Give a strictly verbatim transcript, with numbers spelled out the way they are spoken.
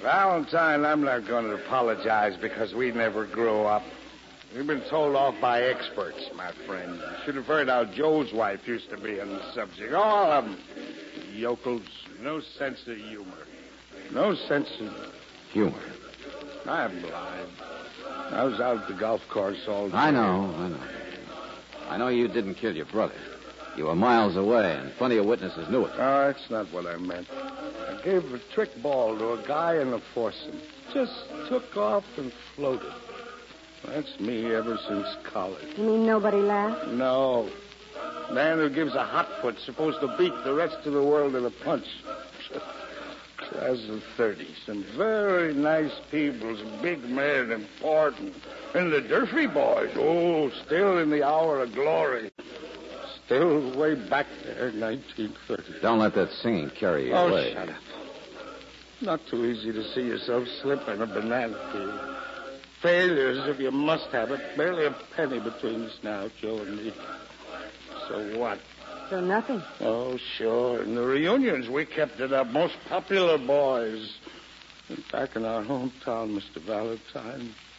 Valentine, I'm not going to apologize because we never grew up. We've been told off by experts, my friend. You should have heard how Joe's wife used to be on the subject. All of them. Yokels, no sense of humor. No sense of... Humor? I'm blind. I was out at the golf course all day. I know, I know. I know you didn't kill your brother. You were miles away, and plenty of witnesses knew it. Oh, that's not what I meant. I gave a trick ball to a guy in the foursome. Just took off and floated. That's me ever since college. You mean nobody laughed? No. Man who gives a hot foot's supposed to beat the rest of the world in a punch. Class of thirty. Some very nice people. Some big men, important. And the Durfee boys, oh, still in the hour of glory. Still way back there, nineteen thirty. Don't let that singing carry you oh, away. Oh, shut up. Not too easy to see yourself slip in a banana peel. Failures, if you must have it. Barely a penny between us now, Joe and me. So what? So nothing. Oh, sure. In the reunions, we kept it up. Most popular boys. And back in our hometown, Mister Valentine,